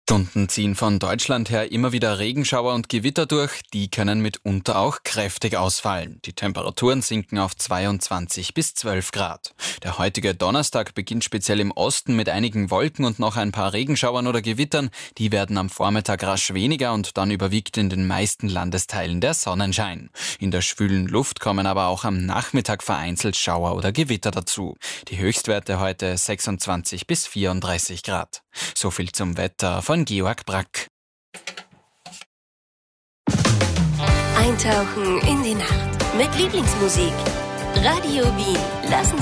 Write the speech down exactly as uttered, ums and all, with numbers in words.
Stunden ziehen von Deutschland her immer wieder Regenschauer und Gewitter durch. Die können mitunter auch kräftig ausfallen. Die Temperaturen sinken auf zweiundzwanzig bis zwölf Grad. Der heutige Donnerstag beginnt speziell im Osten mit einigen Wolken und noch ein paar Regenschauern oder Gewittern. Die werden am Vormittag rasch weniger und dann überwiegt in den meisten Landesteilen der Sonnenschein. In der schwülen Luft kommen aber auch am Nachmittag vereinzelt Schauer oder Gewitter dazu. Die Höchstwerte heute sechsundzwanzig bis vierunddreißig Grad. So viel zum Wetter von Georg Brack. Eintauchen in die Nacht mit Lieblingsmusik. Radio Wien. Lassen